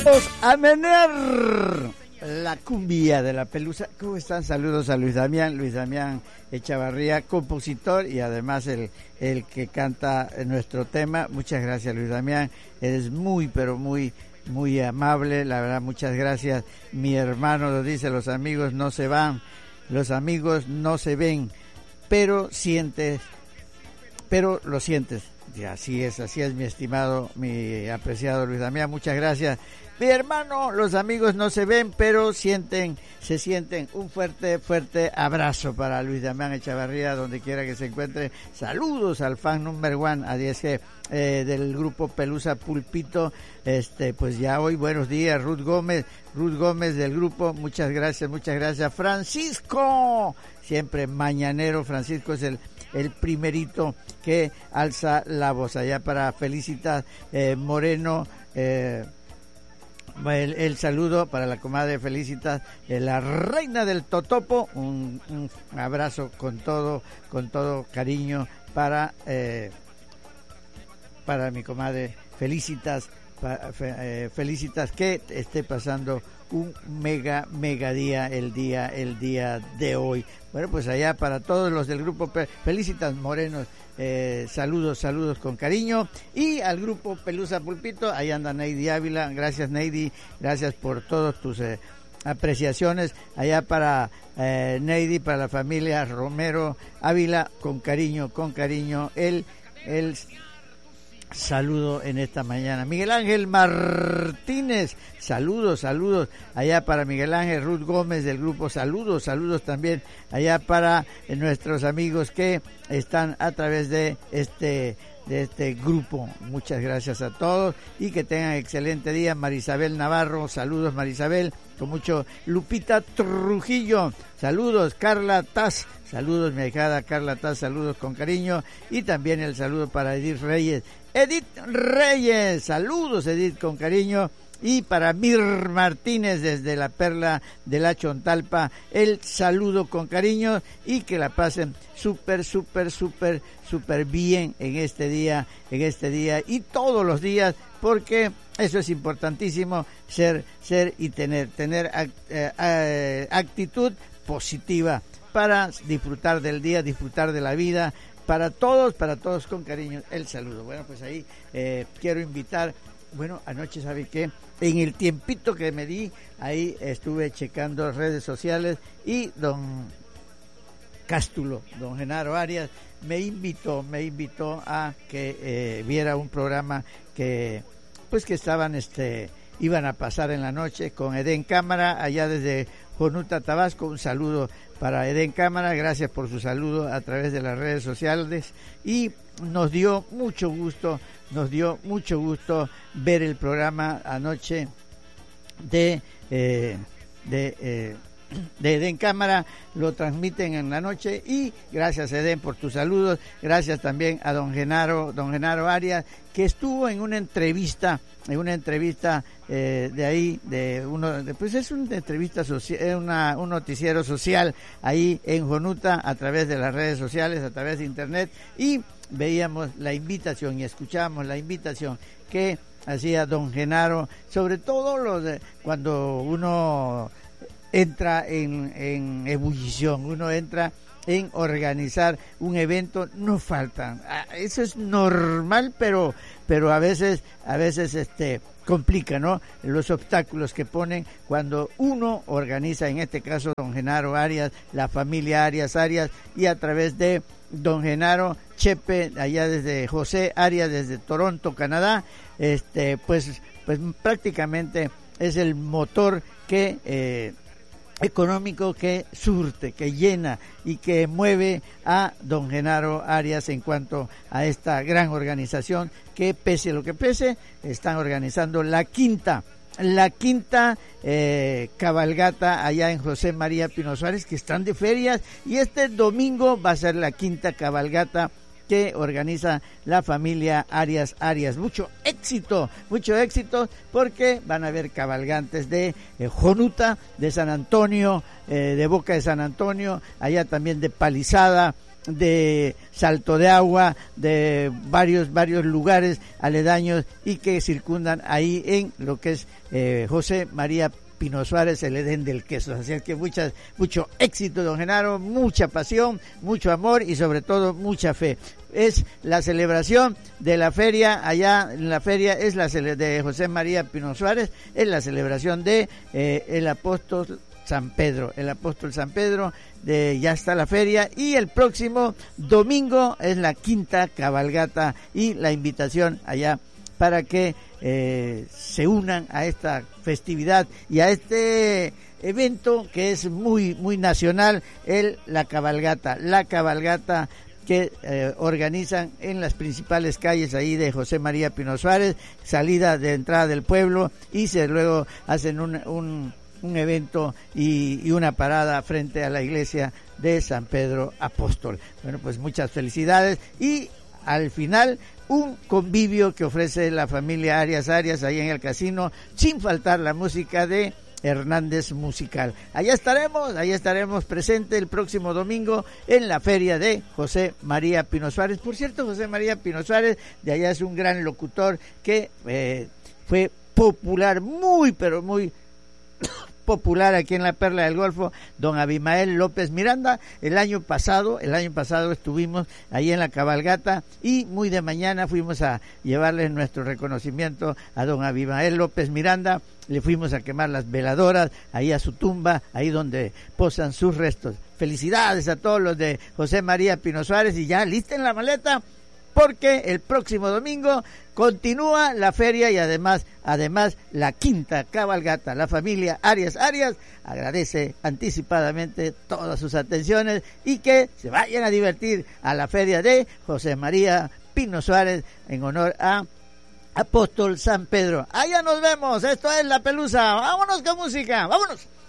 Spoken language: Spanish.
Vamos a menear la cumbia de la Pelusa. ¿Cómo están? Saludos a Luis Damián Echavarría, compositor y además el que canta nuestro tema. Muchas gracias, Luis Damián. Eres muy, pero muy amable, la verdad, muchas gracias. Mi hermano lo dice, los amigos no se van, los amigos no se ven, pero lo sientes. Y así es, mi estimado, mi apreciado Luis Damián, muchas gracias. Mi hermano, los amigos no se ven, pero se sienten. Un fuerte abrazo para Luis Damián Echavarría, donde quiera que se encuentre. Saludos al fan number one, a 10G del grupo Pelusa Pulpito. Pues ya hoy, buenos días, Ruth Gómez del grupo, muchas gracias. Francisco, siempre mañanero, Francisco es el primerito que alza la voz. Allá para Felicitas Moreno, el saludo para la comadre Felicitas, la reina del Totopo. Un abrazo con todo cariño para mi comadre Felicitas, que esté pasando un mega día el día de hoy. Bueno, pues allá para todos los del grupo Felicitas Morenos, saludos con cariño. Y al grupo Pelusa Pulpito, ahí anda Neidy Ávila. Gracias, Neidy, gracias por todas tus apreciaciones. Allá para Neidy, para la familia Romero Ávila, con cariño, el saludo en esta mañana. Miguel Ángel Martínez, saludos allá para Miguel Ángel. Ruth Gómez del grupo, saludos también allá para nuestros amigos que están a través de este grupo. Muchas gracias a todos y que tengan excelente día. Marisabel Navarro, saludos Marisabel, con mucho. Lupita Trujillo, saludos. Carla Taz, saludos mi ahijada Carla Taz, saludos con cariño. Y también el saludo para Edith Reyes, saludos Edith con cariño. Y para Mir Martínez desde la Perla de la Chontalpa, el saludo con cariño y que la pasen súper bien en este día y todos los días, porque eso es importantísimo, ser y tener actitud positiva para disfrutar del día, disfrutar de la vida. Para todos con cariño el saludo. Bueno, pues ahí quiero invitar. Bueno, anoche, ¿sabe qué? En el tiempito que me di, ahí estuve checando redes sociales y don Cástulo, don Genaro Arias, me invitó a que viera un programa que iban a pasar en la noche con Edén Cámara, allá desde Jonuta, Tabasco. Un saludo para Edén Cámara, gracias por su saludo a través de las redes sociales, y nos dio mucho gusto ver el programa anoche de Edén Cámara. Lo transmiten en la noche y gracias, Edén, por tus saludos. Gracias también a don Genaro Arias, que estuvo en una entrevista pues es una entrevista social, un noticiero social ahí en Jonuta, a través de las redes sociales, a través de internet, y veíamos la invitación y escuchábamos la invitación que hacía don Genaro, sobre todo cuando uno entra en ebullición, uno entra en organizar un evento, no faltan. Eso es normal, pero a veces complica, ¿no? Los obstáculos que ponen cuando uno organiza, en este caso don Genaro Arias, la familia Arias, y a través de don Genaro Chepe, allá desde José Arias, desde Toronto, Canadá, pues prácticamente es el motor que económico que surte, que llena y que mueve a don Genaro Arias en cuanto a esta gran organización que, pese lo que pese, están organizando la quinta cabalgata allá en José María Pino Suárez, que están de ferias, y este domingo va a ser la quinta cabalgata que organiza la familia Arias. Mucho éxito, porque van a haber cabalgantes de Jonuta, de San Antonio, de Boca de San Antonio, allá también de Palizada, de Salto de Agua, de varios lugares aledaños y que circundan ahí en lo que es José María Pino Suárez, el Edén del Queso. Así es que mucho éxito, don Genaro, mucha pasión, mucho amor y sobre todo mucha fe. Es la celebración de la feria, allá en la feria es la de José María Pino Suárez, es la celebración de el apóstol San Pedro, ya está la feria y el próximo domingo es la quinta cabalgata y la invitación allá para que se unan a esta festividad y a este evento que es muy nacional, la cabalgata que organizan en las principales calles ahí de José María Pino Suárez, salida de entrada del pueblo y luego hacen un evento y una parada frente a la iglesia de San Pedro Apóstol. Bueno, pues muchas felicidades y al final un convivio que ofrece la familia Arias ahí en el casino, sin faltar la música de Hernández Musical. Allá estaremos presentes el próximo domingo en la feria de José María Pino Suárez. Por cierto, José María Pino Suárez de allá es un gran locutor que fue popular, muy popular aquí en la Perla del Golfo, don Abimael López Miranda. El año pasado estuvimos ahí en la cabalgata y muy de mañana fuimos a llevarles nuestro reconocimiento a don Abimael López Miranda. Le fuimos a quemar las veladoras ahí a su tumba, ahí donde posan sus restos. Felicidades a todos los de José María Pino Suárez y ya listen la maleta porque el próximo domingo continúa la feria y además la quinta cabalgata. La familia Arias agradece anticipadamente todas sus atenciones y que se vayan a divertir a la feria de José María Pino Suárez en honor a Apóstol San Pedro. Allá nos vemos, esto es La Pelusa, vámonos con música, vámonos.